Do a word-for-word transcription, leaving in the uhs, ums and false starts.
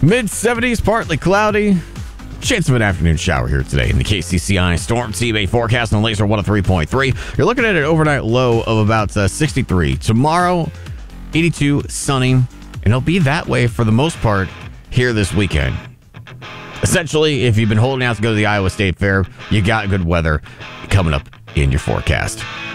Mid seventies, partly cloudy. Chance of an afternoon shower here today in the K C C I Storm Team A forecast on Laser one oh three point three. You're looking at an overnight low of about uh, sixty-three. Tomorrow, eighty-two, sunny, and it'll be that way for the most part here this weekend. Essentially, if you've been holding out to go to the Iowa State Fair, you got good weather coming up in your forecast.